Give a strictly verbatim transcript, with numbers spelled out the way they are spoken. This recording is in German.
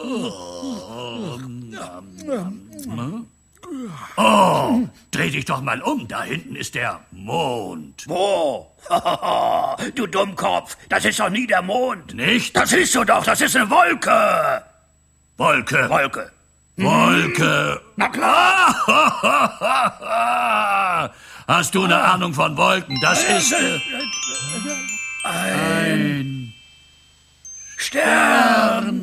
Oh, dreh dich doch mal um. Da hinten ist der Mond. Wo? Du Dummkopf, das ist doch nie der Mond. Nicht? Das siehst du doch, das ist eine Wolke. Wolke. Wolke. Wolke. Na klar. Hast du eine Ahnung von Wolken? Das ist... Äh, Ein ein Stern.